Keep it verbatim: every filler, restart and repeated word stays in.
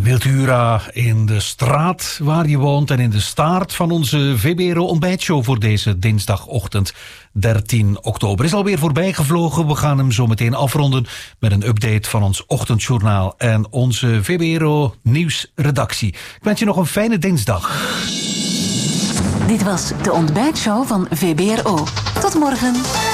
Wiltura in de straat waar je woont en in de staart van onze V B R O ontbijtshow voor deze dinsdagochtend dertien oktober. Is alweer voorbij gevlogen. We gaan hem zo meteen afronden met een update van ons ochtendjournaal en onze V B R O nieuwsredactie. Ik wens je nog een fijne dinsdag. Dit was de ontbijtshow van V B R O. Tot morgen.